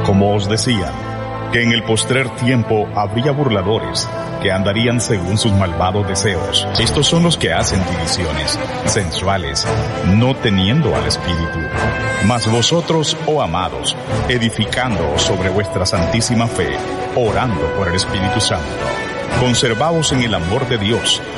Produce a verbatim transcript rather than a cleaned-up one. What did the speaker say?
Como os decía, que en el postrer tiempo habría burladores que andarían según sus malvados deseos. Estos son los que hacen divisiones sensuales, no teniendo al Espíritu. Mas vosotros, oh amados, edificándoos sobre vuestra santísima fe, orando por el Espíritu Santo, conservaos en el amor de Dios,